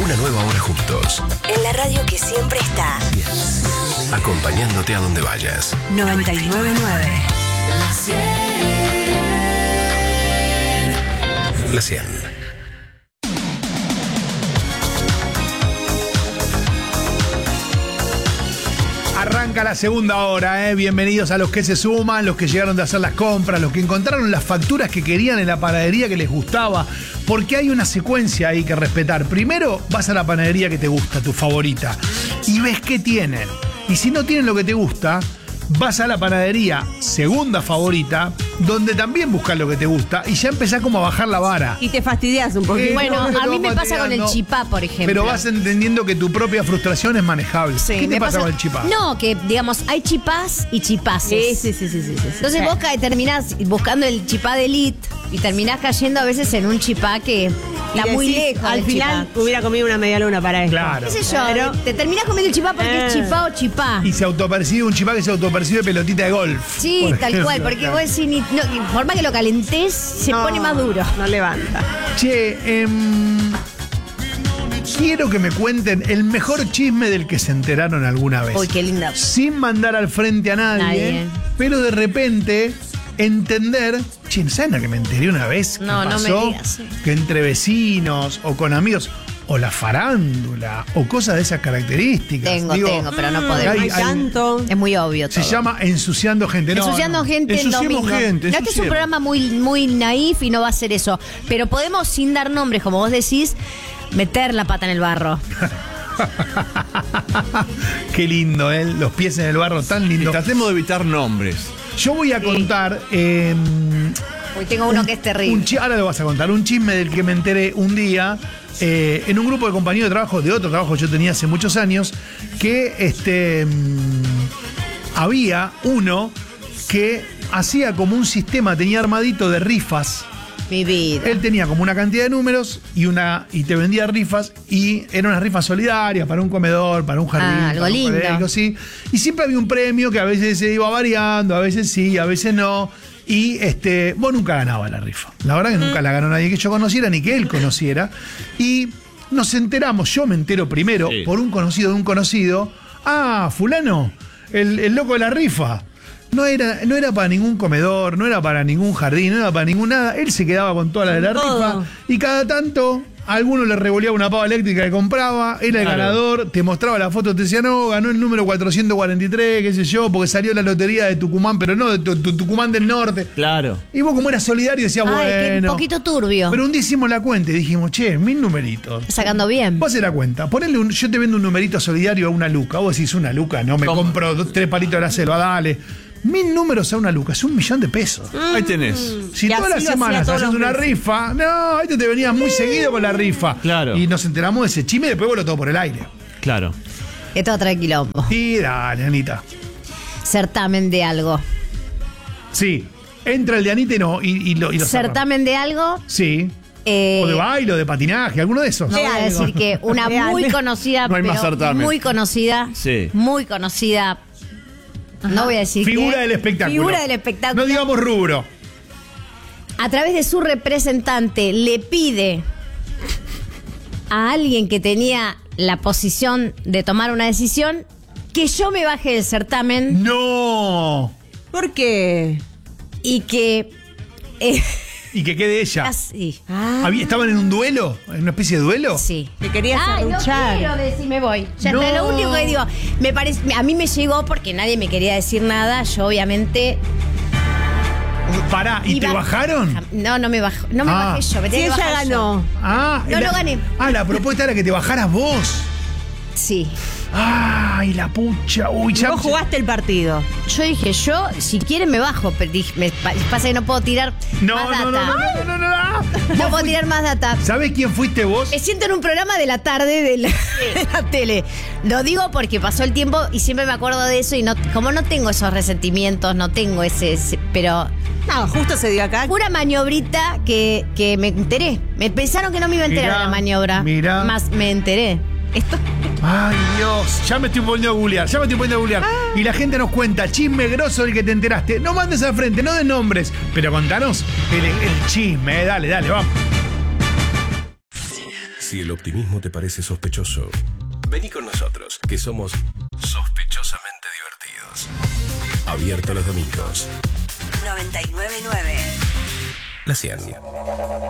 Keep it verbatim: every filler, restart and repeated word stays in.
Una nueva hora juntos. En la radio que siempre está. Acompañándote a donde vayas. noventa y nueve punto nueve. La cien. Arranca la segunda hora, ¿eh? Bienvenidos a los que se suman, los que llegaron de hacer las compras, los que encontraron las facturas que querían en la panadería que les gustaba, porque hay una secuencia ahí que respetar. Primero vas a la panadería que te gusta, tu favorita, y ves qué tienen. Y si no tienen lo que te gusta, vas a la panadería segunda favorita, donde también buscas lo que te gusta, y ya empezás como a bajar la vara. Y te fastidias un poquito. Eh, Bueno, no, a mí me pasa con el fastidiando, chipá, por ejemplo. Pero vas entendiendo que tu propia frustración es manejable. Sí, ¿Qué te me pasa, con el chipá? No, que digamos, hay chipás y chipases. Sí, sí, sí, sí, sí, sí. Entonces vos ca- terminás buscando el chipá de elite y terminás cayendo a veces en un chipá que está Y muy decís, lejos. Al del final chipá. hubiera comido una media luna para esto. Claro. ¿Qué sé yo? Pero- te terminás comiendo el chipá porque Eh. es chipá o chipá. Y se autopercibe un chipá que se autopercibe pelotita de golf. Sí, por tal ejemplo. cual, porque vos decís, ni, no, y forma que lo calentés, se No, pone más duro. No levanta. Che, em, quiero que me cuenten el mejor chisme del que se enteraron alguna vez. Uy, qué linda. Sin mandar al frente a nadie, Nadie. pero de repente entender, che, ¿saben a que me enteré una vez? que No, no me pasó? digas, sí. Que entre vecinos o con amigos, o la farándula, o cosas de esas características. Tengo, Digo, tengo, pero no hay- podemos. Hay hay- tanto. Es muy obvio todo. Se llama ensuciando gente. No, Ensuciando no. gente el Ensuciemos domingo. gente. No, este es un ensuciemos. programa muy, muy naif y no va a ser eso. Pero podemos, sin dar nombres, como vos decís, meter la pata en el barro. Qué lindo, ¿eh? Los pies en el barro, tan lindo. Tratemos de evitar nombres. Yo voy a contar. eh, Uy, tengo uno que es terrible. un chi- ahora lo vas a contar. Un chisme del que me enteré un día eh, en un grupo de compañeros de trabajo, de otro trabajo que yo tenía hace muchos años, que este mm, había uno que hacía como un sistema, tenía armadito de rifas. Mi vida. Él tenía como una cantidad de números y una y te vendía rifas, y eran unas rifas solidarias para un comedor, para un jardín, Ah, algo para un lindo. colegio, sí. Y siempre había un premio que a veces se iba variando, a veces sí, a veces no. Y este, vos nunca ganabas la rifa. La verdad que nunca la ganó nadie que yo conociera ni que él conociera. Y nos enteramos, yo me entero primero, Sí. por un conocido de un conocido. Ah, fulano, el, el loco de la rifa. No era, no era para ningún comedor, no era para ningún jardín, no era para ningún nada. Él se quedaba con toda la de la Todo. rifa, y cada tanto a alguno le revoleaba una pava eléctrica que compraba, era el Claro. ganador, te mostraba la foto, te decía, no, ganó el número cuatrocientos cuarenta y tres, qué sé yo, porque salió la lotería de Tucumán, pero no de tu- tu- Tucumán del Norte. Claro. Y vos, como eras solidario, decías, Ay, bueno. qué un poquito turbio. Pero un día hicimos la cuenta y dijimos, che, mil numeritos. Sacando bien. Vos haces la cuenta, ponele un, yo te vendo un numerito solidario a una luca. Vos decís una luca, no me ¿Cómo? compro dos, tres palitos de la selva, dale. Mil números a una luca, es un millón de pesos. Ahí tenés. Si Y todas así las lo semanas hacía todos haces los una meses. rifa, no, ahí te, te venías muy seguido con la rifa. Claro. Y nos enteramos de ese chisme y después voló todo por el aire. Claro. Esto trae quilombo. Y dale, Anita. Certamen de algo. Sí, entra el de Anita y, no, y, y lo, y lo cerramos. Certamen de algo. Sí. eh, O de baile, o de patinaje, alguno de esos. No voy a algo. decir que una De muy algo. conocida, No hay más pero certamen. muy conocida, Sí. muy conocida. No voy a decir Figura qué. del espectáculo. Figura del espectáculo. No digamos rubro. A través de su representante le pide a alguien que tenía la posición de tomar una decisión que yo me baje del certamen No. ¿Por qué? y que eh, Y que quede ella. así. Había- ¿Estaban en un duelo? ¿En una especie de duelo? Sí. Te querías Ay, no arruchar. quiero decir me voy. Ya No. está, lo único que digo, me parece, a mí me llegó porque nadie me quería decir nada. Yo obviamente Pará, ¿y iba- te bajaron? No, no me bajó, no me Ah. bajé yo, me Si tenía que ella bajar yo. ganó. Ah, No, la- no gané. Ah, la propuesta era que te bajaras vos. Sí. Ay, la pucha. Uy, ya. Vos jugaste el partido. Yo dije, yo, si quieren me bajo, pero dije, me pa- pasa que no puedo tirar No, más no, no, data. no, no, no, no, no. No puedo tirar más data. ¿Sabés quién fuiste vos? Me siento en un programa de la tarde de la, de la tele. Lo digo porque pasó el tiempo y siempre me acuerdo de eso y no, como no tengo esos resentimientos, no tengo ese, ese- pero No, justo se dio acá. una maniobrita que, que me enteré. Me pensaron que no me iba a enterar Mirá, de la maniobra. mirá. Más me enteré. Esto Ay, Dios. Ya me estoy poniendo a googlear. Ya me estoy poniendo a googlear. Y la gente nos cuenta, chisme grosso del que te enteraste. No mandes al frente, no de nombres. Pero contanos el, el chisme. eh. Dale, dale, vamos. Si el optimismo te parece sospechoso, vení con nosotros, que somos sospechosamente divertidos. Abierto los domingos. noventa y nueve punto nueve. La cien.